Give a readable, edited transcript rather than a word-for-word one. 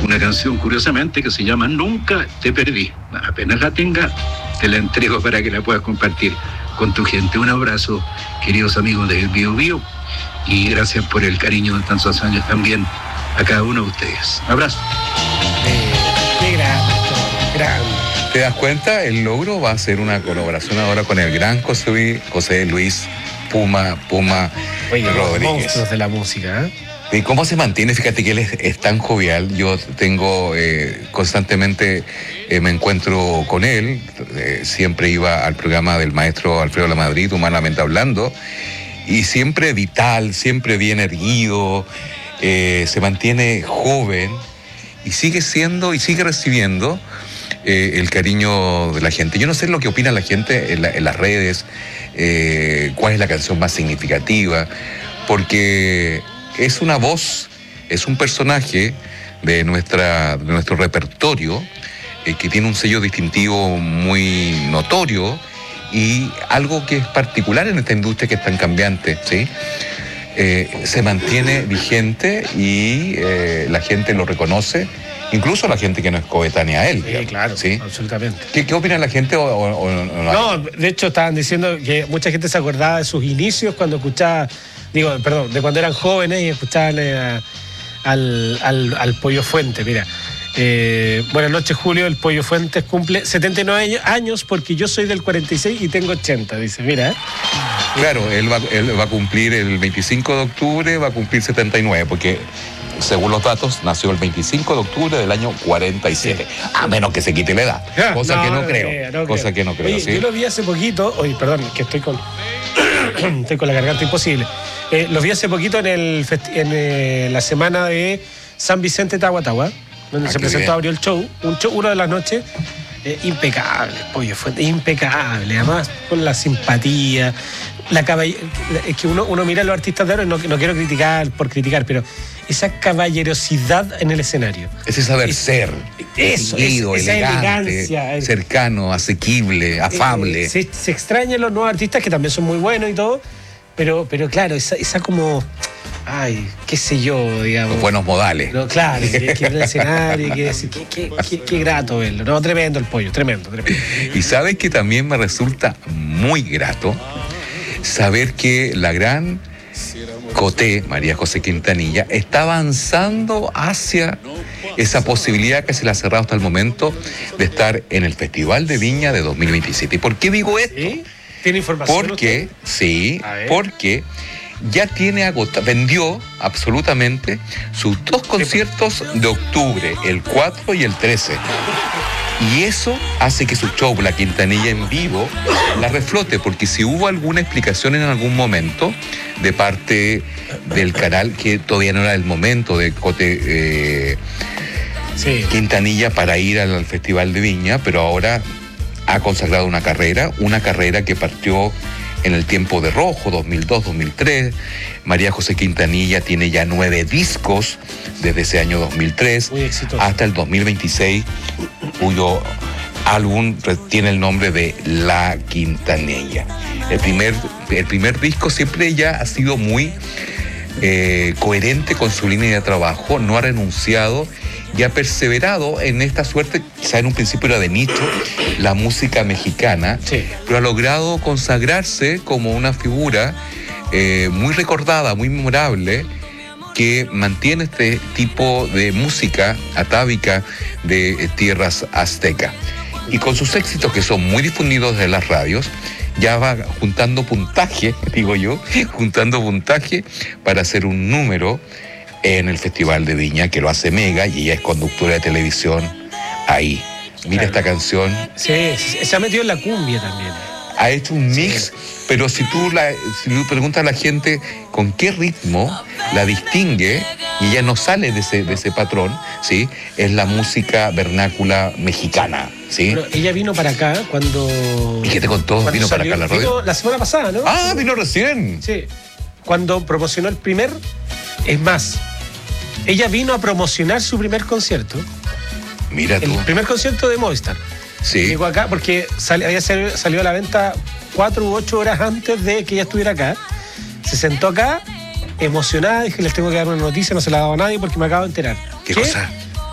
una canción curiosamente que se llama Nunca te perdí. Apenas la tenga, te la entrego para que la puedas compartir con tu gente. Un abrazo, queridos amigos de Bio Bio, y gracias por el cariño de tantos años también a cada uno de ustedes. Un abrazo. Qué grande. ¿Te das cuenta? El logro va a ser una colaboración ahora con el gran José Luis Puma Oye, Rodríguez. Los monstruos de la música, ¿eh? ¿Y cómo se mantiene? Fíjate que él es tan jovial. Yo tengo constantemente, me encuentro con él. Siempre iba al programa del maestro Alfredo Lamadrid, Humanamente Hablando, y siempre vital, siempre bien erguido, se mantiene joven y sigue siendo y sigue recibiendo el cariño de la gente. Yo no sé lo que opina la gente en las redes, cuál es la canción más significativa, porque es una voz, es un personaje de nuestro repertorio que tiene un sello distintivo muy notorio y algo que es particular en esta industria que es tan cambiante, ¿sí? Se mantiene vigente y la gente lo reconoce, incluso la gente que no es coetánea a él. Sí, digamos, claro, ¿sí? absolutamente. ¿Qué opina la gente o no? No, de hecho estaban diciendo que mucha gente se acordaba de sus inicios cuando escuchaba, de cuando eran jóvenes y escuchaban al Pollo Fuente. Mira, buenas noches, Julio. El Pollo Fuentes cumple 79 años porque yo soy del 46 y tengo 80, dice, mira. Claro, él va a cumplir el 25 de octubre, va a cumplir 79, porque según los datos nació el 25 de octubre del año 47, sí. A menos que se quite la edad, cosa que no creo. Oye, ¿sí? Yo lo vi hace poquito, perdón, que estoy con la garganta imposible. Lo vi hace poquito en la semana de San Vicente Tahuatahua, donde se presentó, abrió el show, una de las noches. Impecable, Pollo Fuente, impecable, además con la simpatía, es que uno mira a los artistas de ahora, no quiero criticar por criticar, pero esa caballerosidad en el escenario. Ese saber ser, eso, seguido, esa elegante, elegancia, cercano, asequible, afable. Se extrañan los nuevos artistas que también son muy buenos y todo, pero claro, esa como... Ay, qué sé yo, digamos. Los buenos modales. No, claro, que en el escenario, qué grato verlo. No, tremendo el Pollo, tremendo. Y sabes que también me resulta muy grato saber que la gran Coté, María José Quintanilla, está avanzando hacia esa posibilidad que se le ha cerrado hasta el momento de estar en el Festival de Viña de 2027. ¿Y por qué digo esto? ¿Sí? ¿Tiene información? Porque ya vendió absolutamente sus 2 conciertos de octubre, el 4 y el 13. Y eso hace que su show, La Quintanilla en Vivo, la reflote, porque si hubo alguna explicación en algún momento de parte del canal, que todavía no era el momento de Cote Quintanilla para ir al Festival de Viña, pero ahora ha consagrado una carrera que partió en el tiempo de Rojo, 2002-2003. María José Quintanilla tiene ya 9 discos desde ese año 2003 hasta el 2026, cuyo álbum tiene el nombre de La Quintanilla. El primer disco siempre ella ha sido muy coherente con su línea de trabajo, no ha renunciado y ha perseverado en esta suerte, quizá en un principio era de nicho, la música mexicana, sí, pero ha logrado consagrarse como una figura muy recordada, muy memorable, que mantiene este tipo de música atávica de tierras aztecas. Y con sus éxitos, que son muy difundidos en las radios, ya va juntando puntaje, para hacer un número en el Festival de Viña, que lo hace Mega, y ella es conductora de televisión ahí. Mira, claro, esta canción. Sí, se ha metido en la cumbia también. Ha hecho un mix, pero si tú preguntas a la gente con qué ritmo la distingue, y ella no sale de ese patrón, ¿sí? Es la música vernácula mexicana, ¿sí? Pero ella vino para acá cuando... ¿Y qué te contó? ¿Vino para acá a la radio? La semana pasada, ¿no? Ah, vino recién. Sí, cuando promocionó el primer... Es más, ella vino a promocionar su primer concierto. Mira tú. El primer concierto de Movistar. Sí. Llegó acá porque había salido a la venta 4 u 8 horas antes de que ella estuviera acá. Se sentó acá, emocionada, dije, les tengo que dar una noticia, no se la ha dado a nadie porque me acabo de enterar. ¿Qué cosa?